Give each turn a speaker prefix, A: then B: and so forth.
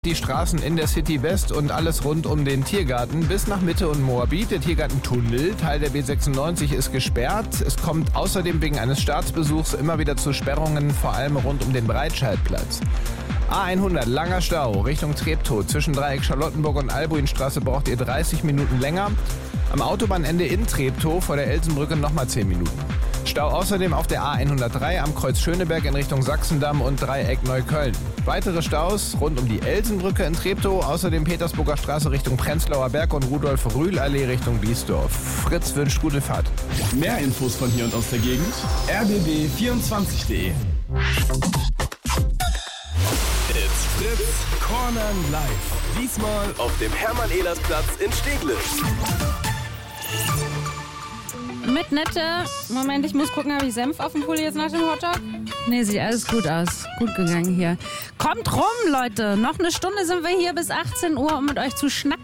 A: Die Straßen in der City West und alles rund um den Tiergarten bis nach Mitte und Moabit. Der Tiergartentunnel, Teil der B96, ist gesperrt. Es kommt außerdem wegen eines Staatsbesuchs immer wieder zu Sperrungen, vor allem rund um den Breitscheidplatz. A100, langer Stau, Richtung Treptow. Zwischen Dreieck Charlottenburg und Albuinstraße braucht ihr 30 Minuten länger. Am Autobahnende in Treptow vor der Elsenbrücke nochmal 10 Minuten. Stau außerdem auf der A103 am Kreuz Schöneberg in Richtung Sachsendamm und Dreieck Neukölln. Weitere Staus rund um die Elsenbrücke in Treptow, außerdem Petersburger Straße Richtung Prenzlauer Berg und Rudolf-Rühl-Allee Richtung Biesdorf. Fritz wünscht gute Fahrt.
B: Mehr Infos von hier und aus der Gegend: rbb24.de.
C: It's Fritz Corner Live. Diesmal auf dem Hermann-Ehlers-Platz in Steglitz.
D: Mit Nette. Moment, ich muss gucken, habe ich Senf auf dem Pulli jetzt nach dem Hotdog? Nee, sieht alles gut aus. Gut gegangen hier. Kommt rum, Leute. Noch eine Stunde sind wir hier bis 18 Uhr, um mit euch zu schnacken.